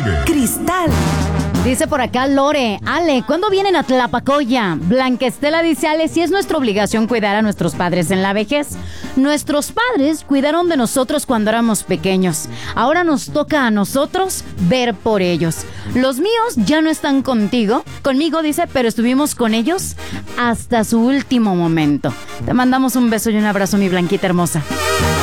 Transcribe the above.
Cristal. Dice por acá Lore, Ale, ¿cuándo vienen a Tlapacoya? Blanca Estela dice, Ale, sí es nuestra obligación cuidar a nuestros padres en la vejez. Nuestros padres cuidaron de nosotros cuando éramos pequeños. Ahora nos toca a nosotros ver por ellos. Los míos ya no están conmigo dice, pero estuvimos con ellos hasta su último momento. Te mandamos un beso y un abrazo, mi Blanquita hermosa.